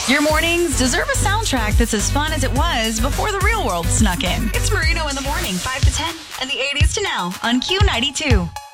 Your mornings deserve a soundtrack that's as fun as it was before the real world snuck in. It's Marino in the morning, 5 to 10, and the 80s to now on Q92.